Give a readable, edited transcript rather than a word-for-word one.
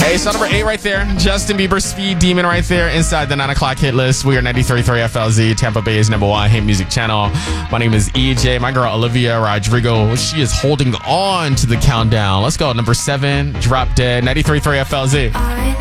Hey, so number 8 right there. Justin Bieber, Speed Demon right there inside the 9 o'clock hit list. We are 93.3 FLZ, Tampa Bay's #1 hit music channel. My name is EJ. My girl Olivia Rodrigo, she is holding on to the countdown. Let's go. Number 7, Drop Dead, 93.3 FLZ.